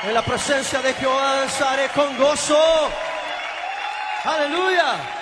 En la presencia de Jehová danzaré con gozo. Aleluya.